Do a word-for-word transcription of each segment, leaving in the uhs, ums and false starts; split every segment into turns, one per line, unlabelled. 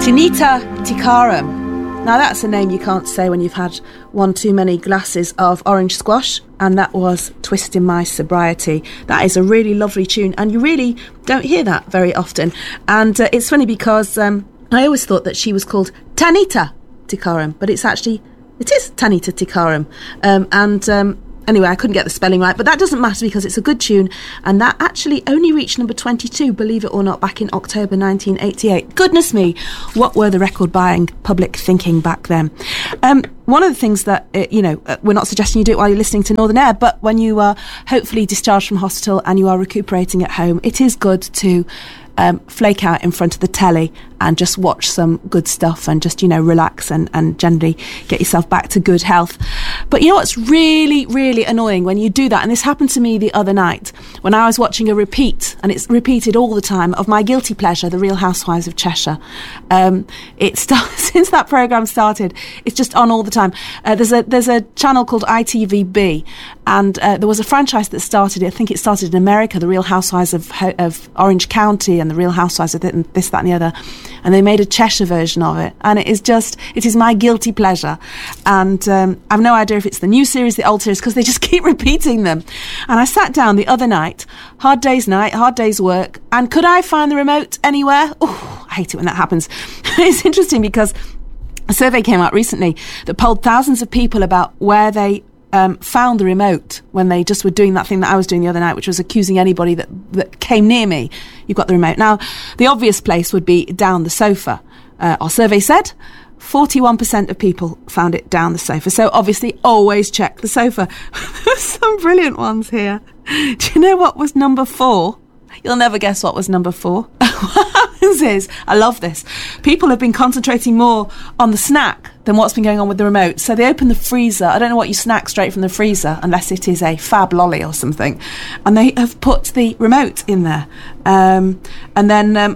Tanita Tikaram. Now that's a name you can't say when you've had one too many glasses of orange squash, and that was Twisting My Sobriety. That is a really lovely tune, and you really don't hear that very often. And uh, it's funny because um, I always thought that she was called Tanita Tikaram, but it's actually, it is Tanita Tikaram. Um, and um, anyway, I couldn't get the spelling right, but that doesn't matter because it's a good tune, and that actually only reached number twenty-two, believe it or not, back in October nineteen eighty-eight. Goodness me, what were the record-buying public thinking back then? Um, one of the things that, uh, you know, uh, we're not suggesting you do it while you're listening to Northern Air, but when you are hopefully discharged from hospital and you are recuperating at home, it is good to um, flake out in front of the telly and just watch some good stuff and just, you know, relax and, and generally get yourself back to good health. But you know what's really, really annoying when you do that, and this happened to me the other night when I was watching a repeat, and it's repeated all the time, of my guilty pleasure, The Real Housewives of Cheshire. Um, it start, since that programme started, it's just on all the time. Uh, there's a there's a channel called I T V B, and uh, there was a franchise that started, I think it started in America, The Real Housewives of, of Orange County and The Real Housewives of this, that and the other. And they made a Cheshire version of it, and it is just, it is my guilty pleasure. And um, I've no idea if it's the new series, the old series, because they just keep repeating them. And I sat down the other night, hard day's night, hard day's work, and could I find the remote anywhere? Oh, I hate it when that happens. It's interesting because a survey came out recently that polled thousands of people about where they Um, found the remote when they just were doing that thing that I was doing the other night, which was accusing anybody that, that came near me, you've got the remote. Now, the obvious place would be down the sofa. Uh, our survey said forty-one percent of people found it down the sofa. So obviously, always check the sofa. There's some brilliant ones here. Do you know what was number four? You'll never guess what was number four. What happens is, I love this, people have been concentrating more on the snack than what's been going on with the remote. So they open the freezer. I don't know what you snack straight from the freezer, unless it is a fab lolly or something. And they have put the remote in there. Um, and then um,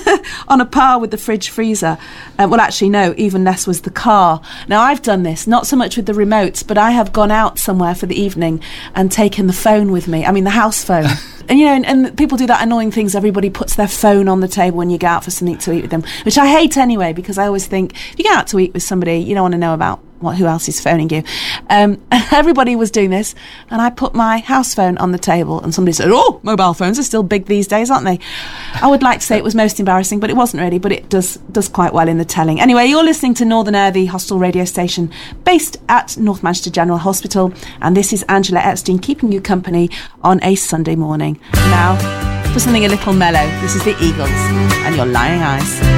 on a par with the fridge freezer. Uh, well, actually, no, even less was the car. Now, I've done this, not so much with the remotes, but I have gone out somewhere for the evening and taken the phone with me. I mean, the house phone. And, you know, and, and people do that annoying things. Everybody puts their phone on the table when you go out for something to eat with them, which I hate anyway, because I always think if you go out to eat with somebody, you don't want to know about what who else is phoning you. Um, everybody was doing this, and I put my house phone on the table, and somebody said, oh, mobile phones are still big these days, aren't they? I would like to say it was most embarrassing, but it wasn't really, but it does does quite well in the telling. Anyway, you're listening to Northern Air, the hostel radio station based at North Manchester General Hospital, and this is Angela Epstein keeping you company on a Sunday morning. Now, for something a little mellow, this is the Eagles and Your Lying Eyes.